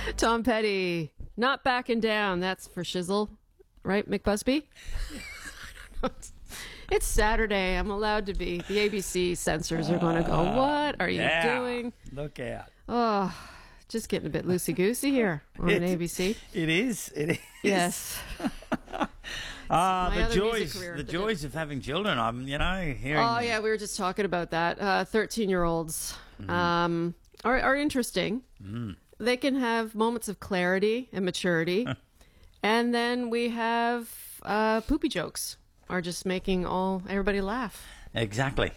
Tom Petty, not backing down. That's for shizzle, right, McBusby? It's Saturday. I'm allowed to be. The ABC censors are going to go, what are you doing? Look out. Oh, just getting a bit loosey-goosey here on ABC. It is. It is. Yes. The joys of having children. I'm, hearing. Oh, yeah, we were just talking about that. 13-year-olds are interesting. They can have moments of clarity and maturity. And then we have poopy jokes are just making everybody laugh. Exactly.